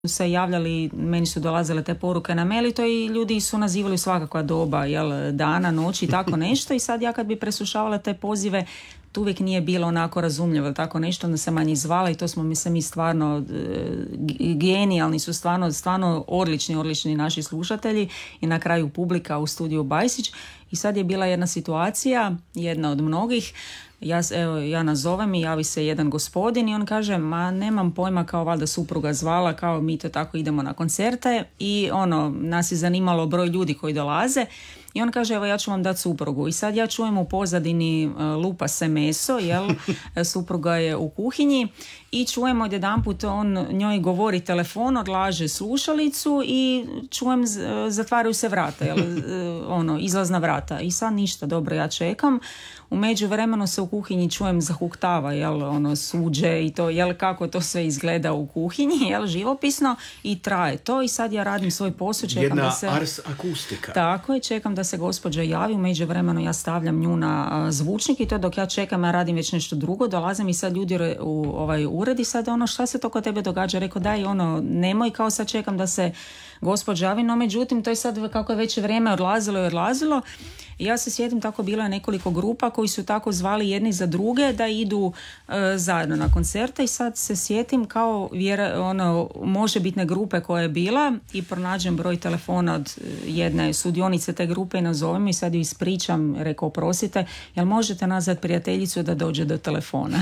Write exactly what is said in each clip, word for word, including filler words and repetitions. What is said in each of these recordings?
se javljali, meni su dolazile te poruke na mail i to i ljudi su nazivali svakakva doba, jel, dana, noći i tako nešto i sad ja kad bi preslušavala te pozive to uvijek nije bilo onako razumljivo tako nešto, onda se manje zvala i to smo mi se mi stvarno genijalni su, stvarno, stvarno odlični, odlični naši slušatelji i na kraju publika u studiju Bajsić. I sad je bila jedna situacija, jedna od mnogih, ja, evo, ja nazovem i javi se jedan gospodin i on kaže, ma nemam pojma, kao valjda supruga zvala, kao mi to tako idemo na koncerte i ono, nas je zanimalo broj ljudi koji dolaze. I on kaže, evo ja ću vam dati suprugu. I sad ja čujem u pozadini uh, lupa se meso, jel, supruga je u kuhinji i čujemo odjedanput on njoj govori telefon, odlaže slušalicu i čujem z- zatvaraju se vrata, jel, ono, izlazna vrata. I sad ništa, dobro, ja čekam. U međuvremenu se u kuhinji čujem zahuktava, jel, ono, suđe i to, jel, kako to sve izgleda u kuhinji, jel, živopisno i traje to i sad ja radim svoj posao, čekam jedna da se... ars akustika. Tako je, čekam da se gospođa javi, u međuvremenu ja stavljam nju na a, zvučnik i to dok ja čekam, ja radim već nešto drugo, dolazim i sad ljudi re, u ovaj ured i sad ono, šta se to kod tebe događa, rekao daj ono, nemoj, kao sad čekam da se gospođa javi, no međutim to je sad kako je već vrijeme odlazilo i odlazilo. Ja se sjetim, tako bilo je nekoliko grupa koji su tako zvali jedni za druge da idu e, zajedno na koncerte i sad se sjetim kao vjera, ono, možebitne grupe koja je bila i pronađem broj telefona od jedne sudionice te grupe i nazovem i sad ju ispričam, rekao oprostite, jel možete nazvat prijateljicu da dođe do telefona?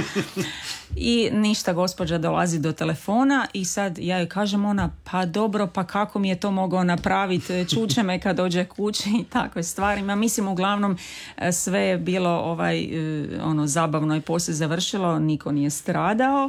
I ništa, gospođa dolazi do telefona i sad ja joj kažem, ona, pa dobro, pa kako mi je to mogao napraviti, čuče me kad dođe kući i takve stvari. Ma mislim, uglavnom sve je bilo ovaj, ono, zabavno i poslije završilo, niko nije stradao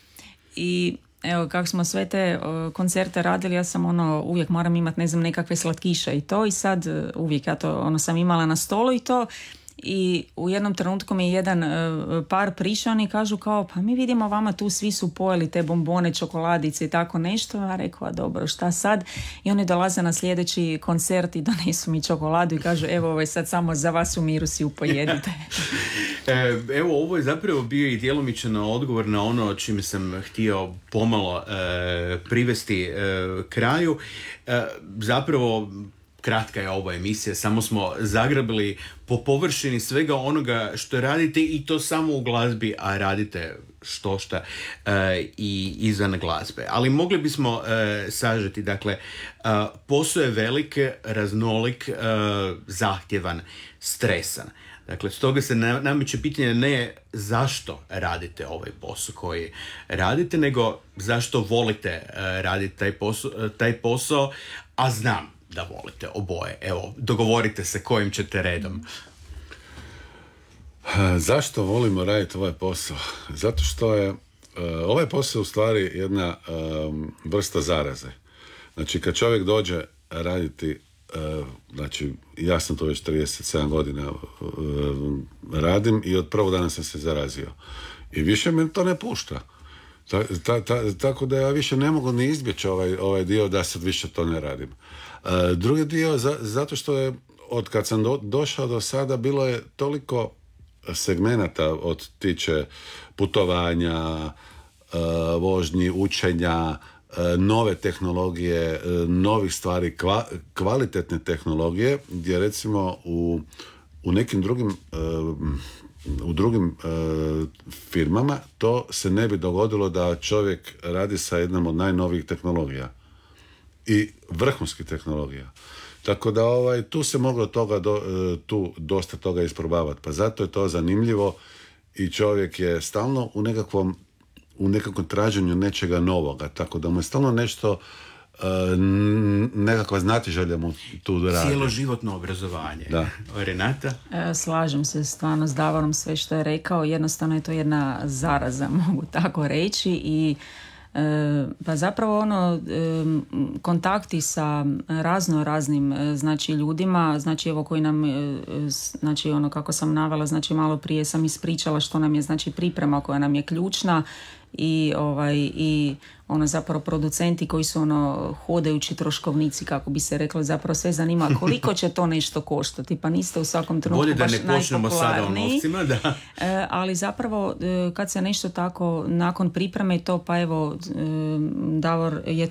i evo, kako smo sve te uh, koncerte radili, ja sam ono, uvijek moram imati, ne znam, nekakve slatkiše i to i sad uh, uvijek ja to ono sam imala na stolu i to i u jednom trenutku mi je jedan uh, par prišao i kažu kao, pa mi vidimo vama tu svi su pojeli te bombone, čokoladice i tako nešto, a rekao, a dobro, šta sad? I oni dolaze na sljedeći koncert i donesu mi čokoladu i kažu, evo ovo je sad samo za vas u miru, si upojedite. Evo, ovo je zapravo bio i djelomičan odgovor na ono čime sam htio pomalo e, privesti e, kraju. E, zapravo kratka je ova emisija, samo smo zagrabili po površini svega onoga što radite i to samo u glazbi, a radite što šta e, i izvan glazbe. Ali mogli bismo e, sažeti, dakle, e, posao je velik, raznolik, e, zahtjevan, stresan. Dakle, stoga se nameće pitanje ne zašto radite ovaj posao koji radite, nego zašto volite e, raditi taj posao, taj posao, a znam da volite oboje. Evo, dogovorite se kojim ćete redom. Zašto volimo raditi ovaj posao? Zato što je uh, ovaj posao u stvari jedna um, vrsta zaraze. Znači, kad čovjek dođe raditi, uh, znači, ja sam to već trideset sedam godina uh, radim i od prvog dana sam se zarazio. I više me to ne pušta. Ta, ta, ta, tako da ja više ne mogu ni izbjeći ovaj, ovaj dio da sad više to ne radim. Uh, drugi dio, za, zato što je od kad sam do, došao do sada bilo je toliko segmenata od tiče putovanja, uh, vožnji, učenja, uh, nove tehnologije, uh, novih stvari, kva, kvalitetne tehnologije, gdje recimo u, u nekim drugim uh, u drugim uh, firmama to se ne bi dogodilo da čovjek radi sa jednom od najnovijih tehnologija i vrhunskih tehnologija. Tako da ovaj, tu se moglo toga do, tu dosta toga isprobavati. Pa zato je to zanimljivo i čovjek je stalno u nekakvom u nekakvom traženju nečega novoga. Tako da mu je stalno nešto uh, nekakva znatiželja mu tu radi. Cijeloživotno obrazovanje. Da. Renata? E, slažem se stvarno s Davorom sve što je rekao. Jednostavno je to jedna zaraza, mogu tako reći i E, pa zapravo ono e, kontakti sa razno raznim e, znači ljudima, znači evo koji nam e, znači ono kako sam navela, znači malo prije sam ispričala što nam je znači priprema koja nam je ključna i, ovaj, i ono zapravo producenti koji su ono hodajući troškovnici, kako bi se reklo, zapravo sve zanima koliko će to nešto koštati, pa niste u svakom trenutku Bolje da baš ne počnemo sada o novcima, da. E, ali zapravo e, kad se nešto tako nakon pripreme to, pa evo e, Davor je